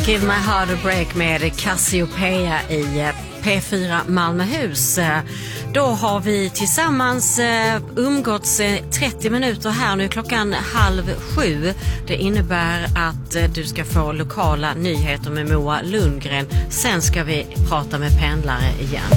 Give My Heart a Break med Cassiopeia i P4 Malmöhus. Då har vi tillsammans umgåtts 30 minuter här nu, klockan 6:30. Det innebär att du ska få lokala nyheter med Moa Lundgren. Sen ska vi prata med pendlare igen.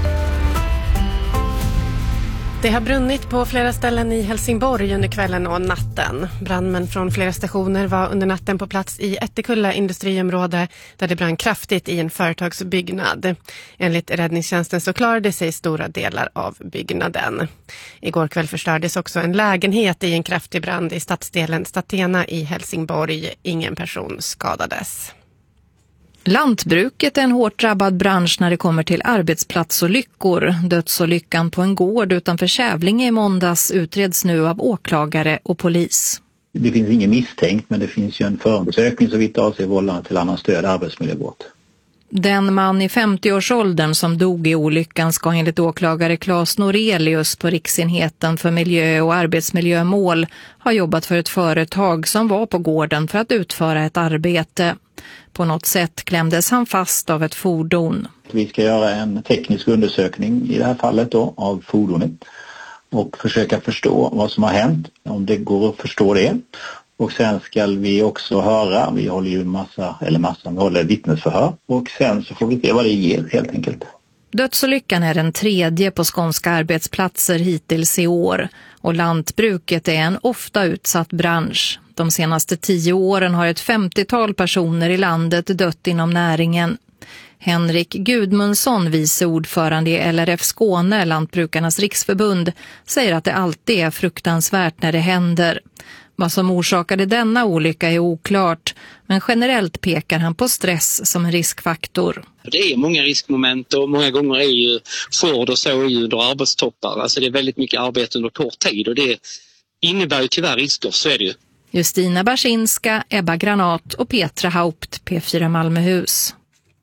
Det har brunnit på flera ställen i Helsingborg under kvällen och natten. Brandmän från flera stationer var under natten på plats i Ättekulla industriområde där det brann kraftigt i en företagsbyggnad. Enligt räddningstjänsten så klarade sig stora delar av byggnaden. Igår kväll förstördes också en lägenhet i en kraftig brand i stadsdelen Statena i Helsingborg. Ingen person skadades. Lantbruket är en hårt drabbad bransch när det kommer till arbetsplatsolyckor. Dödsolyckan på en gård utanför Kävlinge i måndags utreds nu av åklagare och polis. Det finns ingen misstänkt, men det finns ju en förundersökning så vitt avser vållande till annan stöd arbetsmiljöbrott. Den man i 50-årsåldern som dog i olyckan ska enligt åklagare Claes Norelius på Riksenheten för miljö- och arbetsmiljömål ha jobbat för ett företag som var på gården för att utföra ett arbete. På något sätt klämdes han fast av ett fordon. Vi ska göra en teknisk undersökning i det här fallet då, av fordonet och försöka förstå vad som har hänt, om det går att förstå det. Och sen ska vi också höra, vi håller ju vi håller vittnesförhör och sen så får vi se vad det ger helt enkelt. Dödsolyckan är den 3:e på skånska arbetsplatser hittills i år och lantbruket är en ofta utsatt bransch. De senaste 10 åren har ett 50-tal personer i landet dött inom näringen. Henrik Gudmundsson, vice ordförande i LRF Skåne, Lantbrukarnas riksförbund, säger att det alltid är fruktansvärt när det händer. Vad som orsakade denna olycka är oklart, men generellt pekar han på stress som en riskfaktor. Det är många riskmoment och många gånger är ju skörd och så är ju under arbetstoppar. Alltså det är väldigt mycket arbete under kort tid och det innebär ju tyvärr risker, så är det ju. Justina Barsinska, Ebba Granat och Petra Haupt, P4 Malmöhus.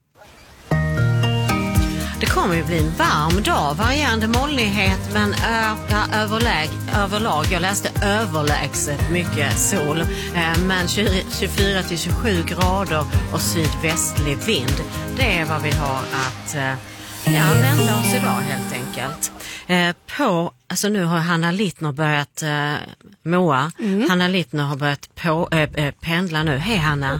Det kommer ju bli en varm dag, varierande molnighet men överlag, jag läste överlägset mycket sol, men 24-27 grader och sydvästlig vind. Det är vad vi har att vända oss idag helt enkelt. Nu har Hanna Littner börjat, Hanna Littner har börjat pendla nu. Hej Hanna.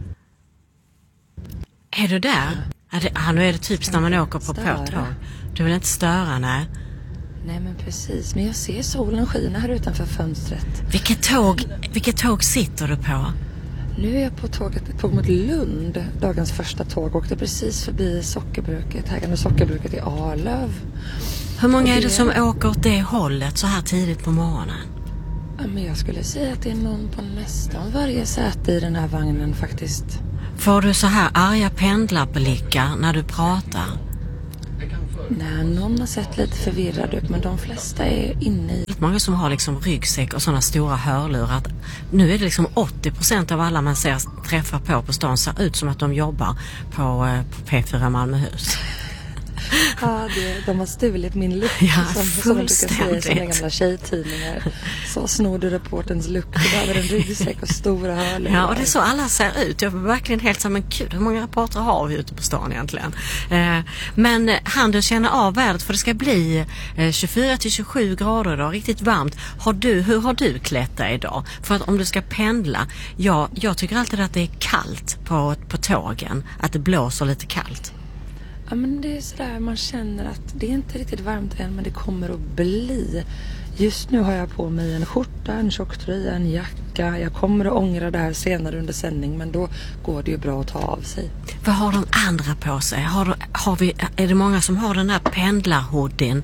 Är du där? Nu är det typiskt när man åker på påtåg. Du vill inte störa, nej. Nej men precis, men jag ser solen skina här utanför fönstret. Vilket tåg sitter du på? Nu är jag på tåg mot Lund, dagens första tåg. Åkte precis förbi sockerbruket i Arlöv. Hur många är det som åker åt det hållet så här tidigt på morgonen? Ja, men jag skulle säga att det är någon på nästan varje säte i den här vagnen faktiskt. Får du så här arga pendlarblickar när du pratar? Nej, någon har sett lite förvirrad ut, men de flesta är inne i... Många som har liksom ryggsäck och sådana stora hörlurar. Nu är det liksom 80% av alla man ser träffa på stan ser ut som att de jobbar på P4 Malmöhus. Ja, de har stulit min lukt. Ja, som de brukar säga i sina gamla tjejtidningar. Så snodde reportens lukt över en ryggsäck och stora hörlurar. Ja, och det är så alla ser ut. Jag var verkligen helt som en kul. Hur många reporter har vi ute på stan egentligen? Men du känner av vädret, för det ska bli 24-27 grader idag, riktigt varmt. Hur har du klätt dig idag? För att om du ska pendla, jag tycker alltid att det är kallt på tågen. Att det blåser lite kallt. Ja, men det är sådär, man känner att det är inte riktigt varmt än, men det kommer att bli. Just nu har jag på mig en skjorta, en tjocktröja, en jacka. Jag kommer att ångra det här senare under sändning, men då går det ju bra att ta av sig. Vad har de andra på sig? Är det många som har den här pendlarhoodien